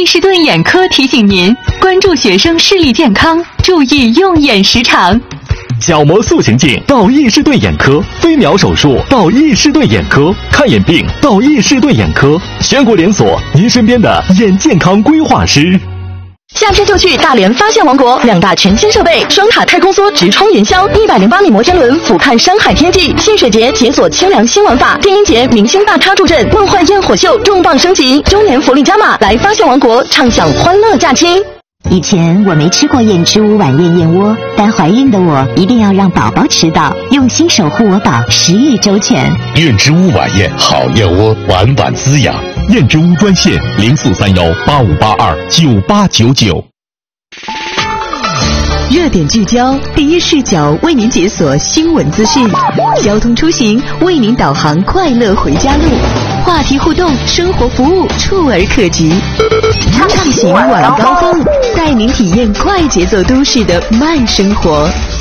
士顿眼科提醒您关注学生视力健康，注意用眼时长。 角膜塑形镜到易士顿眼科，飞秒手术到易士顿眼科，看眼病到易士顿眼科，全国连锁，您身边的眼健康规划师。 夏天就去大连发现王国，2大全新设备，双塔太空梭直冲云霄，108米摩天轮俯瞰山海天际，戏水节解锁清凉新玩法，电音节明星大咖助阵，梦幻焰火秀重磅升级，周年福利加码，来发现王国畅享欢乐假期。 以前我没吃过燕之屋晚宴燕窝，但怀孕的我一定要让宝宝吃到，用心守护我宝，食欲周全。 燕之屋晚宴好燕窝，晚晚滋养。燕之屋专线043185829899。 热点聚焦，第一视角为您解锁新闻资讯，交通出行为您导航快乐回家路，话题互动，生活服务触而可及。畅行晚高峰，带您体验快节奏都市的慢生活。